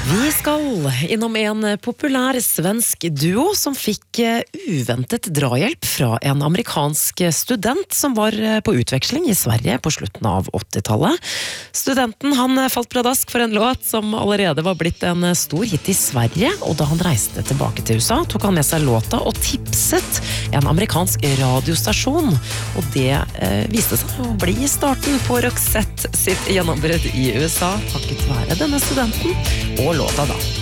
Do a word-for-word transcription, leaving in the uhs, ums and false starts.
Vi skal innom en populær svensk duo som fikk uventet drahjelp fra en amerikansk student som var på utveksling i Sverige på slutten av åttitallet. Studenten han falt pladask for en låt som allerede var blitt en stor hit i Sverige, og da han reiste tilbake til U S A tok han med seg låta og tipset en amerikansk radiostasjon, og det eh, viste seg å bli starten på Roxette sitt gjennombrudd i U S A, takket være denne studenten og låta da.